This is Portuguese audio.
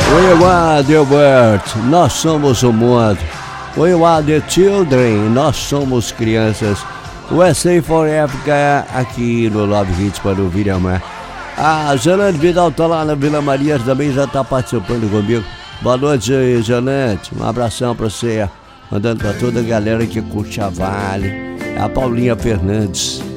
We are the world, nós somos o mundo. We are the children, nós somos crianças. USA for Africa, aqui no Love Hits para ouvir e amar. A Janete Vidal tá lá na Vila Maria, também já tá participando comigo. Boa noite, Janete. Um abração pra você. Mandando pra toda a galera que curte a Vale. É a Paulinha Fernandes.